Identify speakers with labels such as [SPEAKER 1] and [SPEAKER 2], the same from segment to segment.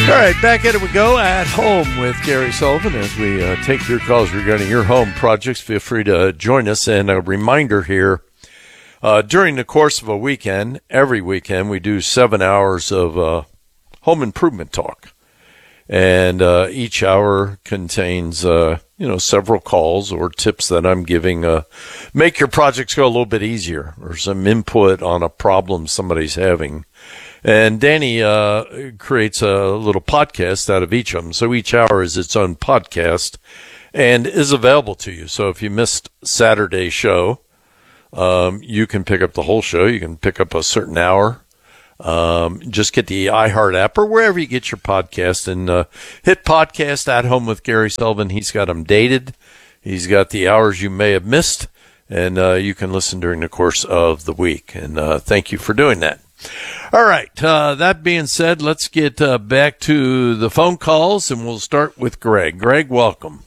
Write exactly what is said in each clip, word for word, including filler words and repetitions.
[SPEAKER 1] All right, back at it we go at home with Gary Sullivan as we uh, take your calls regarding your home projects. Feel free to join us. And a reminder here, uh, during the course of a weekend, every weekend, we do seven hours of uh, home improvement talk. And uh, each hour contains, uh, you know, several calls or tips that I'm giving. Uh, make your projects go a little bit easier, or some input on a problem somebody's having. And Danny uh, creates a little podcast out of each of them. So each hour is its own podcast and is available to you. So if you missed Saturday's show, um, you can pick up the whole show. You can pick up a certain hour. Um, just get the iHeart app or wherever you get your podcast and uh, hit podcast at home with Gary Sullivan. He's got them dated. He's got the hours you may have missed, and uh, you can listen during the course of the week. And uh, thank you for doing that. All right. Uh, that being said, let's get uh, back to the phone calls, and we'll start with Greg. Greg, welcome.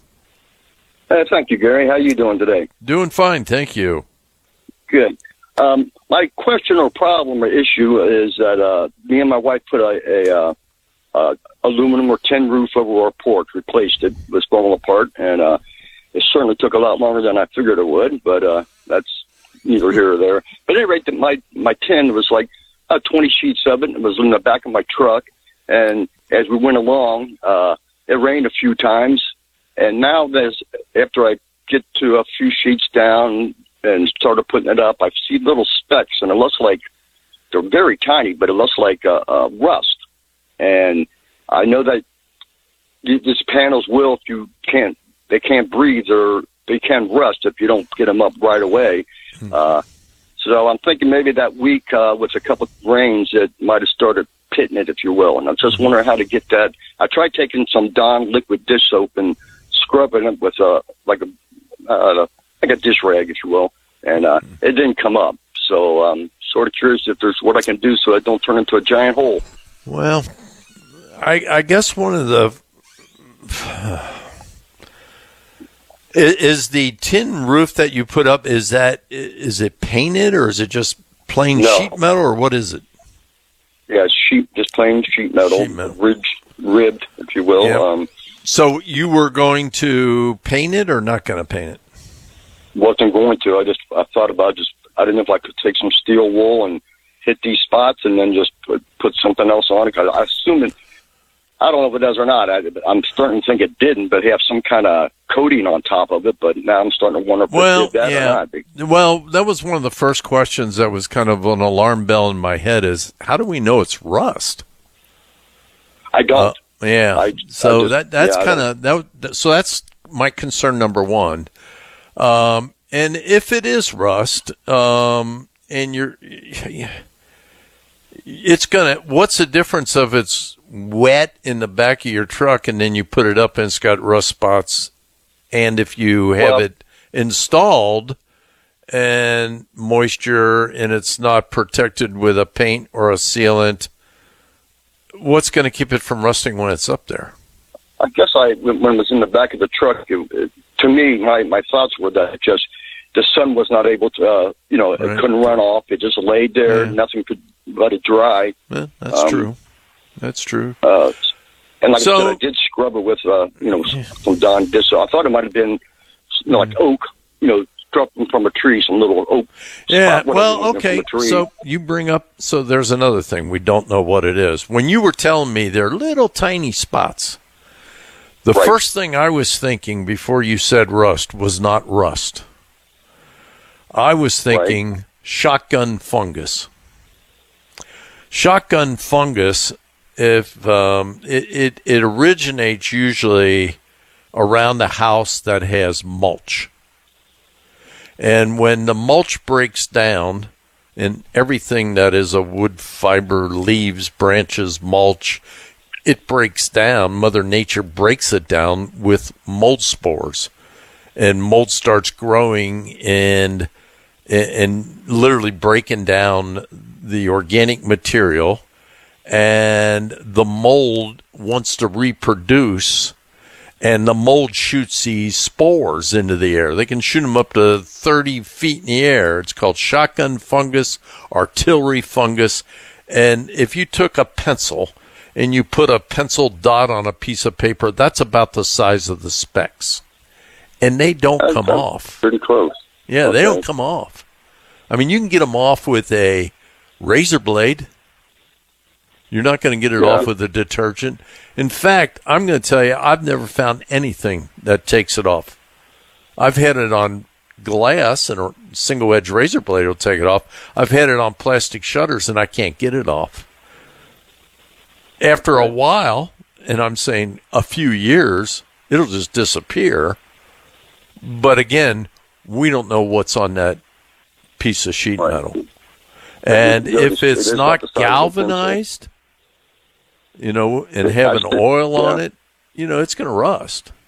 [SPEAKER 2] Uh, thank you, Gary. How are you doing today?
[SPEAKER 1] Doing fine, thank you.
[SPEAKER 2] Good. Um, my question or problem or issue is that uh, me and my wife put a, a uh, uh, aluminum or tin roof over our porch, replaced it. It was falling apart, and uh, it certainly took a lot longer than I figured it would, but uh, that's neither here or there. But at any rate, my, my tin was like Uh, twenty sheets of it. It was in the back of my truck, and as we went along, uh, it rained a few times, and now there's, after I get to a few sheets down and started putting it up, I see little specks, and it looks like, they're very tiny, but it looks like uh, uh, rust, and I know that these panels will, if you can't, they can't breathe, or they can rust if you don't get them up right away. Uh, So I'm thinking maybe that week uh, with a couple of rains, it might have started pitting it, if you will. And I'm just wondering how to get that. I tried taking some Dawn liquid dish soap and scrubbing it with a like a uh, like a dish rag, if you will, and uh, it didn't come up. So I'm sort of curious if there's what I can do so it don't turn into a giant hole.
[SPEAKER 1] Well, I, I guess one of the Is the tin roof that you put up, is that, is it painted or is it just plain
[SPEAKER 2] no.
[SPEAKER 1] sheet metal, or what is it?
[SPEAKER 2] Yeah, sheet, just plain sheet metal,
[SPEAKER 1] sheet metal.
[SPEAKER 2] Ribbed, ribbed, if you will.
[SPEAKER 1] Yeah.
[SPEAKER 2] Um,
[SPEAKER 1] so you were going to paint it or not going to paint it?
[SPEAKER 2] Wasn't going to. I just, I thought about just, I didn't know if I could take some steel wool and hit these spots and then just put, put something else on it. Cause I assume it, I don't know if it does or not. I, I'm starting to think it didn't, but have some kind of coating on top of it. But now I'm starting to wonder if
[SPEAKER 1] well,
[SPEAKER 2] it did that
[SPEAKER 1] yeah.
[SPEAKER 2] or not.
[SPEAKER 1] Well, that was one of the first questions that was kind of an alarm bell in my head is, how do we know it's rust?
[SPEAKER 2] I don't.
[SPEAKER 1] Uh, yeah.
[SPEAKER 2] I,
[SPEAKER 1] so
[SPEAKER 2] I just,
[SPEAKER 1] that that's
[SPEAKER 2] yeah,
[SPEAKER 1] kind of, that. so that's my concern number one. Um, and if it is rust, um, and you're, it's going to, what's the difference of it's wet in the back of your truck and then you put it up and it's got rust spots, and if you have
[SPEAKER 2] well,
[SPEAKER 1] it installed and moisture and it's not protected with a paint or a sealant, what's going to keep it from rusting when it's up there?
[SPEAKER 2] I guess I, when it was in the back of the truck, it, it, to me, my, my thoughts were that just the sun was not able to, uh, you know,
[SPEAKER 1] right.
[SPEAKER 2] it couldn't run off. It just laid there. Yeah. Nothing could let it dry.
[SPEAKER 1] Yeah, that's um, true. That's true.
[SPEAKER 2] Uh, and like
[SPEAKER 1] so,
[SPEAKER 2] I said, I did scrub it with, uh, you know, yeah. some Dawn dish soap. I thought it might have been, you know, like oak, you know, dropping from a tree, some little oak.
[SPEAKER 1] Yeah,
[SPEAKER 2] spot,
[SPEAKER 1] well, okay. So you bring up, so there's another thing. We don't know what it is. When you were telling me they're little tiny spots, the
[SPEAKER 2] right.
[SPEAKER 1] first thing I was thinking before you said rust was not rust. I was thinking right. shotgun fungus. Shotgun fungus, if um, it, it it originates usually around the house that has mulch. And when the mulch breaks down, and everything that is a wood fiber, leaves, branches, mulch, it breaks down. Mother Nature breaks it down with mold spores. And mold starts growing and and literally breaking down the organic material, and the mold wants to reproduce, and the mold shoots these spores into the air. They can shoot them up to thirty feet in the air. It's called shotgun fungus, artillery fungus, and if you took a pencil and you put a pencil dot on a piece of paper, that's about the size of the specks. And they don't
[SPEAKER 2] That's
[SPEAKER 1] come off.
[SPEAKER 2] Pretty close.
[SPEAKER 1] Yeah,
[SPEAKER 2] Okay.
[SPEAKER 1] they don't come off. I mean, you can get them off with a razor blade. You're not going to get it
[SPEAKER 2] Yeah.
[SPEAKER 1] off with a detergent. In fact, I'm going to tell you, I've never found anything that takes it off. I've had it on glass, and a single-edge razor blade will take it off. I've had it on plastic shutters, and I can't get it off. After a while, and I'm saying a few years, it'll just disappear. But again, we don't know what's on that piece of sheet
[SPEAKER 2] Right.
[SPEAKER 1] metal. And
[SPEAKER 2] It is-
[SPEAKER 1] if
[SPEAKER 2] it
[SPEAKER 1] it's
[SPEAKER 2] is
[SPEAKER 1] not
[SPEAKER 2] about the size of a pencil.
[SPEAKER 1] galvanized, you know, and
[SPEAKER 2] It's
[SPEAKER 1] having
[SPEAKER 2] nice to-
[SPEAKER 1] oil on
[SPEAKER 2] yeah.
[SPEAKER 1] it, you know, it's going to rust.